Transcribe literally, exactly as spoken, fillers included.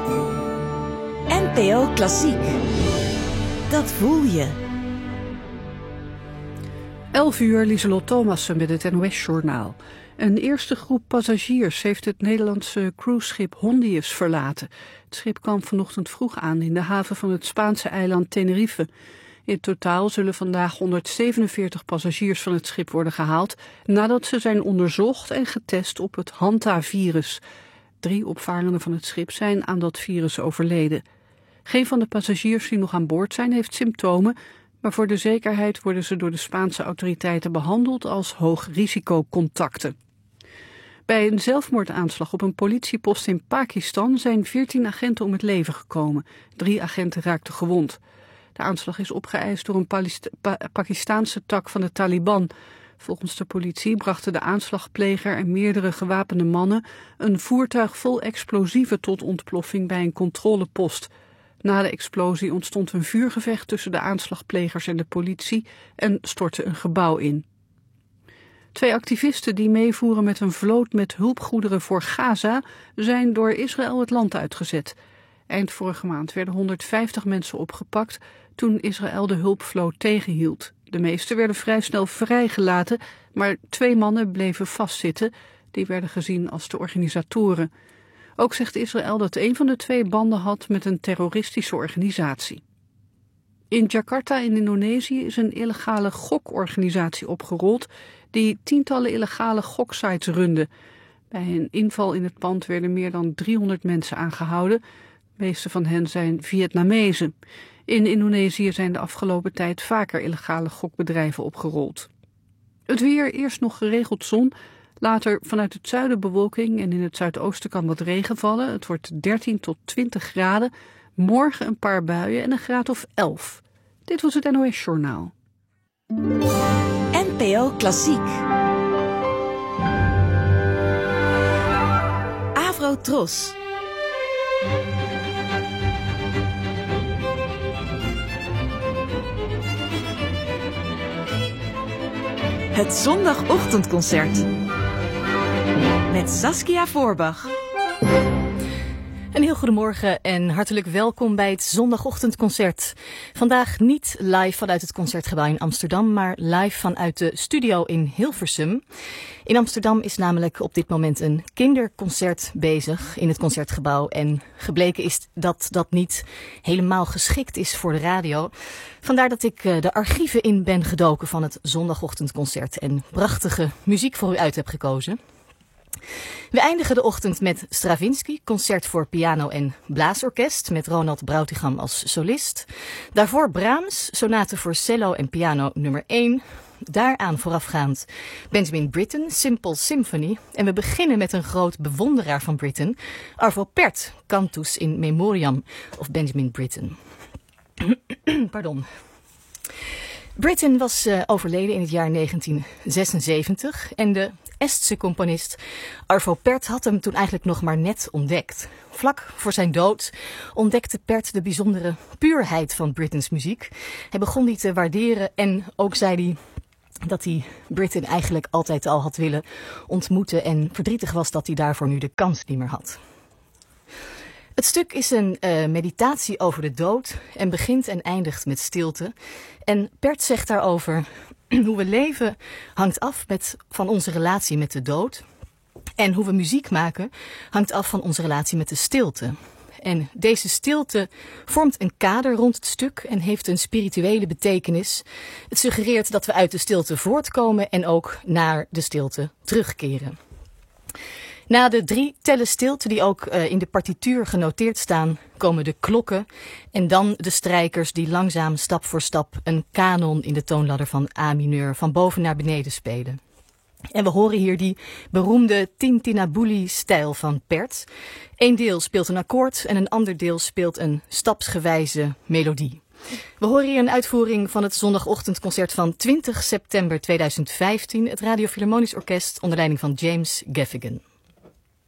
N P O Klassiek. Dat voel je. elf uur, Lieselot Thomassen met het N O S-journaal. Een eerste groep passagiers heeft het Nederlandse cruiseschip Hondius verlaten. Het schip kwam vanochtend vroeg aan in de haven van het Spaanse eiland Tenerife. In totaal zullen vandaag honderdzevenenveertig passagiers van het schip worden gehaald, nadat ze zijn onderzocht en getest op het Hanta-virus. Drie opvarenden van het schip zijn aan dat virus overleden. Geen van de passagiers die nog aan boord zijn heeft symptomen, maar voor de zekerheid worden ze door de Spaanse autoriteiten behandeld als hoogrisicocontacten. Bij een zelfmoordaanslag op een politiepost in Pakistan zijn veertien agenten om het leven gekomen. Drie agenten raakten gewond. De aanslag is opgeëist door een Palist- pa- Pakistaanse tak van de Taliban. Volgens de politie brachten de aanslagpleger en meerdere gewapende mannen een voertuig vol explosieven tot ontploffing bij een controlepost. Na de explosie ontstond een vuurgevecht tussen de aanslagplegers en de politie en stortte een gebouw in. Twee activisten die meevoeren met een vloot met hulpgoederen voor Gaza zijn door Israël het land uitgezet. Eind vorige maand werden honderdvijftig mensen opgepakt toen Israël de hulpvloot tegenhield. De meeste werden vrij snel vrijgelaten, maar twee mannen bleven vastzitten. Die werden gezien als de organisatoren. Ook zegt Israël dat een van de twee banden had met een terroristische organisatie. In Jakarta in Indonesië is een illegale gokorganisatie opgerold die tientallen illegale goksites runde. Bij een inval in het pand werden meer dan driehonderd mensen aangehouden. De meeste van hen zijn Vietnamezen. In Indonesië zijn de afgelopen tijd vaker illegale gokbedrijven opgerold. Het weer, eerst nog geregeld zon, later vanuit het zuiden bewolking en in het zuidoosten kan wat regen vallen. Het wordt dertien tot twintig graden. Morgen een paar buien en een graad of elf. Dit was het N O S-journaal. N P O Klassiek. Avro Tros. Het zondagochtendconcert. Met Saskia Voorbach. Een heel goedemorgen en hartelijk welkom bij het zondagochtendconcert. Vandaag niet live vanuit het Concertgebouw in Amsterdam, maar live vanuit de studio in Hilversum. In Amsterdam is namelijk op dit moment een kinderconcert bezig in het Concertgebouw. En gebleken is dat dat niet helemaal geschikt is voor de radio. Vandaar dat ik de archieven in ben gedoken van het zondagochtendconcert en prachtige muziek voor u uit heb gekozen. We eindigen de ochtend met Stravinsky, concert voor piano en blaasorkest, met Ronald Brautigam als solist. Daarvoor Brahms, sonate voor cello en piano nummer één. Daaraan voorafgaand Benjamin Britten, Simple Symphony. En we beginnen met een groot bewonderaar van Britten, Arvo Pärt, Cantus in Memoriam of Benjamin Britten. Pardon. Britten was uh, overleden in het jaar negentien zesenzeventig en de Estse componist Arvo Pärt had hem toen eigenlijk nog maar net ontdekt. Vlak voor zijn dood ontdekte Pärt de bijzondere puurheid van Brittens muziek. Hij begon die te waarderen en ook zei hij dat hij Britten eigenlijk altijd al had willen ontmoeten en verdrietig was dat hij daarvoor nu de kans niet meer had. Het stuk is een uh, meditatie over de dood en begint en eindigt met stilte. En Pärt zegt daarover: hoe we leven hangt af met, van onze relatie met de dood. En hoe we muziek maken hangt af van onze relatie met de stilte. En deze stilte vormt een kader rond het stuk en heeft een spirituele betekenis. Het suggereert dat we uit de stilte voortkomen en ook naar de stilte terugkeren. Na de drie tellen stilte die ook uh, in de partituur genoteerd staan, komen de klokken en dan de strijkers die langzaam stap voor stap een kanon in de toonladder van A mineur van boven naar beneden spelen. En we horen hier die beroemde Tintinnabuli-stijl van Pärt. Eén deel speelt een akkoord en een ander deel speelt een stapsgewijze melodie. We horen hier een uitvoering van het zondagochtendconcert van twintig september tweeduizend vijftien, het Radio Philharmonisch Orkest onder leiding van James Gaffigan.